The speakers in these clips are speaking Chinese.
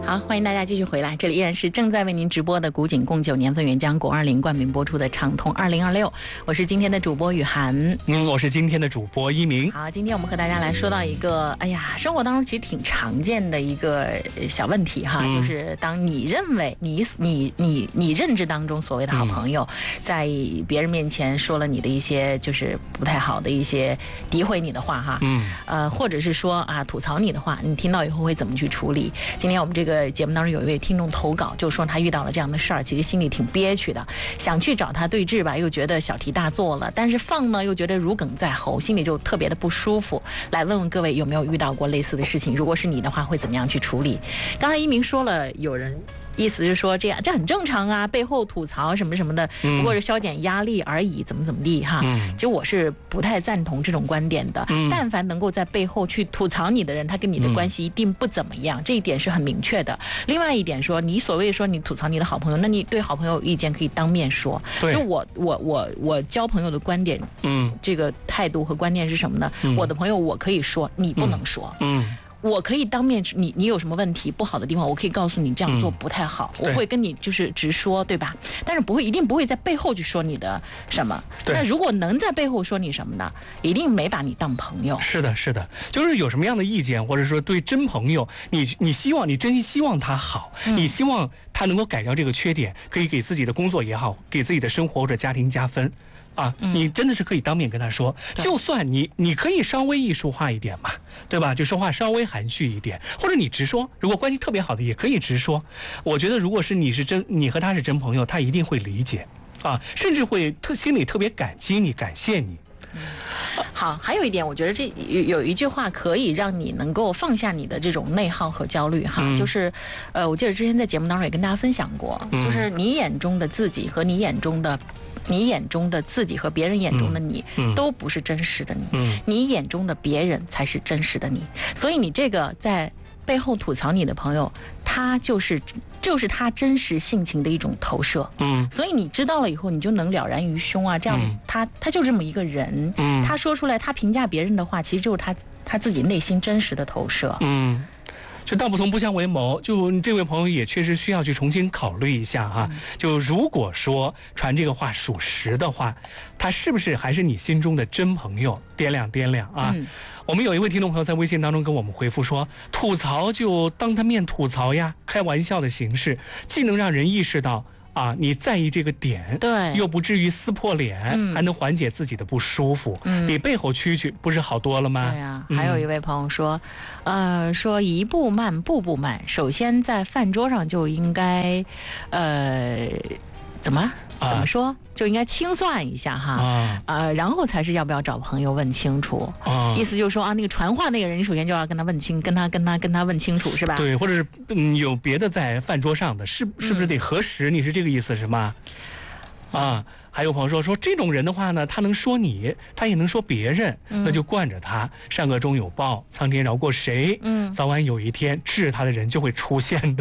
好，欢迎大家继续回来，这里依然是正在为您直播的古井贡酒年份原浆果20冠名播出的畅通2026，我是今天的主播雨涵， 我是今天的主播一鸣。 好，今天我们和大家来说到一个，生活当中其实挺常见的一个小问题哈，就是当你认为你认知当中所谓的好朋友，在别人面前说了你的一些就是不太好的一些诋毁你的话哈，或者是说吐槽你的话，你听到以后会怎么去处理？今天我们这个节目当中有一位听众投稿，就说他遇到了这样的事儿，其实心里挺憋屈的，想去找他对峙吧，又觉得小题大做了，但是放呢又觉得如鲠在喉，心里就特别的不舒服。来问问各位有没有遇到过类似的事情？如果是你的话，会怎么样去处理？刚才一鸣说了，有人意思是说这很正常啊，背后吐槽什么什么的，不过是消减压力而已，怎么地哈。其实我是不太赞同这种观点的。但凡能够在背后去吐槽你的人，他跟你的关系一定不怎么样，这一点是很明确的。另外一点说，你所谓说你吐槽你的好朋友，那你对好朋友有意见可以当面说。对，就我交朋友的观点，这个态度和观念是什么呢？我的朋友我可以说，你不能说。我可以当面，你有什么问题不好的地方，我可以告诉你这样做不太好，我会跟你就是直说，对吧？但是一定不会在背后去说你的什么。那如果能在背后说你什么呢？一定没把你当朋友。是的，就是有什么样的意见，或者说对真朋友，你希望，你真心希望他好，你希望他能够改掉这个缺点，可以给自己的工作也好，给自己的生活或者家庭加分。你真的是可以当面跟他说，就算你可以稍微艺术化一点嘛，对吧？就说话稍微含蓄一点，或者你直说，如果关系特别好的也可以直说。我觉得如果是你和他是真朋友，他一定会理解甚至会心里特别感激你，感谢你。好，还有一点，我觉得这有一句话可以让你能够放下你的这种内耗和焦虑哈，就是我记得之前在节目当中也跟大家分享过，就是你眼中的自己和你眼中的自己和别人眼中的你都不是真实的你，你眼中的别人才是真实的你。所以你这个在背后吐槽你的朋友，他就是他真实性情的一种投射。所以你知道了以后，你就能了然于胸啊。这样他就这么一个人，他说出来他评价别人的话，其实就是他自己内心真实的投射。就道不同不相为谋，就这位朋友也确实需要去重新考虑一下哈。就如果说传这个话属实的话，他是不是还是你心中的真朋友？掂量啊。我们有一位听众朋友在微信当中跟我们回复说，吐槽就当他面吐槽呀，开玩笑的形式，既能让人意识到你在意这个点，对，又不至于撕破脸，还能缓解自己的不舒服，比背后蛐不是好多了吗？对呀。还有一位朋友说，说一步慢，步步慢。首先在饭桌上就应该，怎么说，就应该清算一下哈，然后才是要不要找朋友问清楚。意思就是说那个传话那个人，你首先就要跟他问清，跟他问清楚，是吧？对，或者是有别的在饭桌上的，是不是得核实？你是这个意思是吗？还有朋友说这种人的话呢，他能说你，他也能说别人，那就惯着他。善恶终有报，苍天饶过谁？早晚有一天治他的人就会出现的。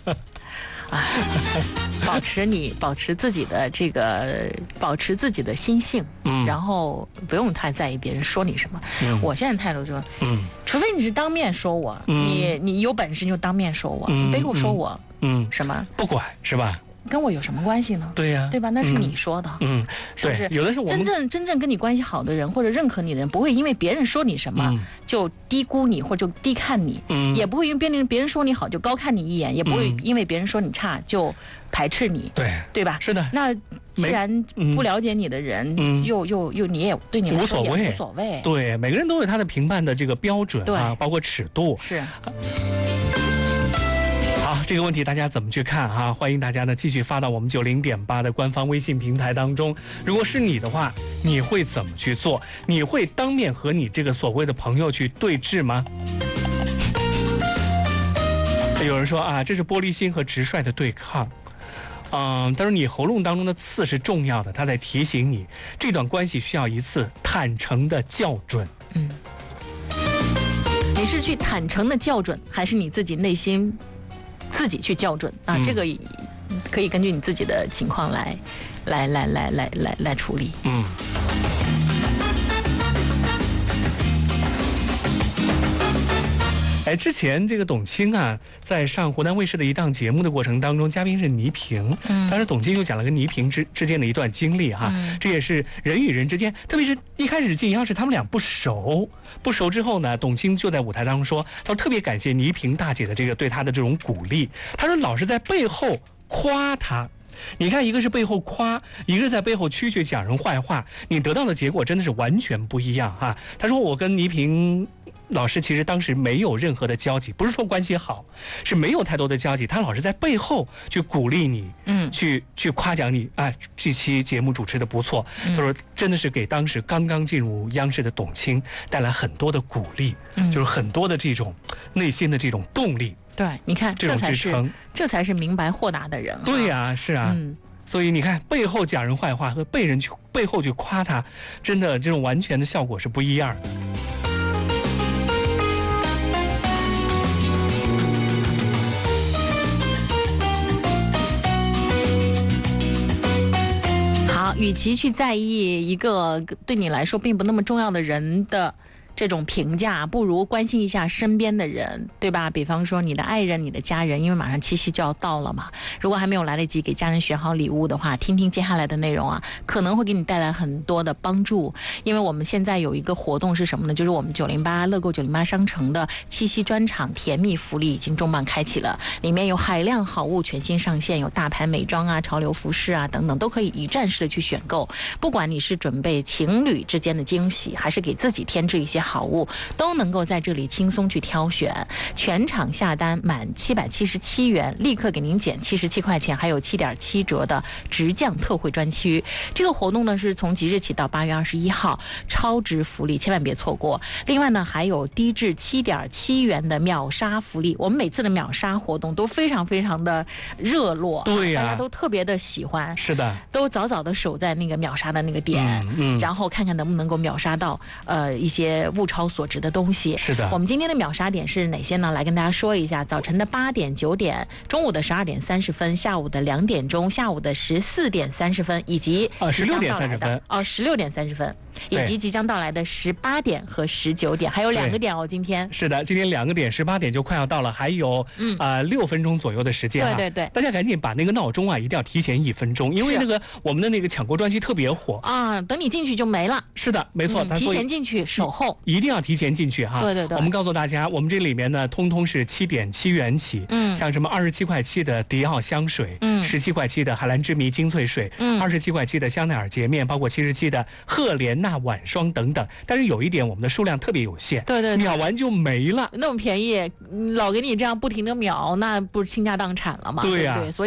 保持自己的保持自己的心性，然后不用太在意别人说你什么。我现在态度就是，除非你是当面说我，你有本事你就当面说我，你背后说我，什么不管是吧？跟我有什么关系呢？对呀，对吧？那是你说的，是不是？有的是我们真正跟你关系好的人或者认可你的人，不会因为别人说你什么就低估你或者就低看你，也不会因为别人说你好就高看你一眼，也不会因为别人说你差就排斥你，对吧？是的。那既然不了解你的人，又你也对你来说也无所谓。对，每个人都有他的评判的这个标准包括尺度。是。好，这个问题大家怎么去看哈？欢迎大家呢继续发到我们90.8的官方微信平台当中。如果是你的话，你会怎么去做？你会当面和你这个所谓的朋友去对峙吗？有人说这是玻璃心和直率的对抗。但是你喉咙当中的刺是重要的，他在提醒你，这段关系需要一次坦诚的校准。你是去坦诚的校准，还是你自己内心自己去校准这个可以根据你自己的情况来处理。 之前这个董卿啊，在上湖南卫视的一档节目的过程当中，嘉宾是倪萍，当时董卿就讲了跟倪萍之间的一段经历哈，这也是人与人之间，特别是一开始进央视，他们俩不熟之后呢，董卿就在舞台当中说，他说特别感谢倪萍大姐的这个对他的这种鼓励，他说老是在背后夸他。你看，一个是背后夸，一个是在背后蛐蛐讲人坏话，你得到的结果真的是完全不一样哈。他说我跟倪萍老师其实当时没有任何的交集，不是说关系好，是没有太多的交集。他老是在背后去鼓励你，去夸奖你啊，这期节目主持的不错。他说真的是给当时刚刚进入央视的董卿带来很多的鼓励，就是很多的这种内心的这种动力。 对，你看这种支撑， 这才是明白豁达的人。 对呀，是啊。所以你看，背后讲人坏话和背后去夸他，真的这种完全的效果是不一样的。 好，与其去在意一个对你来说并不那么重要的人的这种评价，不如关心一下身边的人，对吧？比方说你的爱人、你的家人，因为马上七夕就要到了嘛。如果还没有来得及给家人选好礼物的话，听听接下来的内容啊，可能会给你带来很多的帮助。因为我们现在有一个活动是什么呢？就是我们908乐购908商城的七夕专场甜蜜福利已经重磅开启了，里面有海量好物全新上线，有大牌美妆啊、潮流服饰啊等等，都可以一站式的去选购。不管你是准备情侣之间的惊喜，还是给自己添置一些好物，都能够在这里轻松去挑选。全场下单满777元，立刻给您减77块钱，还有7.7折的直降特惠专区。这个活动呢是从即日起到8月21号，超值福利，千万别错过。另外呢，还有低至7.7元的秒杀福利。我们每次的秒杀活动都非常非常的热络， 对呀， 大家都特别的喜欢。 是的， 都早早的守在那个秒杀的那个点，然后看看能不能够秒杀到一些物超所值的东西。 是的， 我们今天的秒杀点是哪些呢？来跟大家说一下：早晨的8点、9点，中午的12点30分，下午的2点钟，下午的14点30分，以及 16点30分 16点30分，以及即将到来的18点和19点，还有2个点哦。今天是的，今天2个点，18点就快要到了，还有6分钟左右的时间。 对，大家赶紧把那个闹钟啊，一定要提前1分钟，因为那个我们的那个抢购专区特别火啊，等你进去就没了。 是的，没错， 提前进去守候， 一定要提前进去哈。 对， 我们告诉大家，我们这里面呢，通通是7.7元起，像什么27块7的迪奥香水，17块7的海蓝之谜精粹水，27块7的香奈儿洁面，包括77的赫莲娜晚霜等等。但是有一点，我们的数量特别有限， 对， 秒完就没了。 那么便宜，老给你这样不停的秒，那不是倾家荡产了吗？对呀，所以。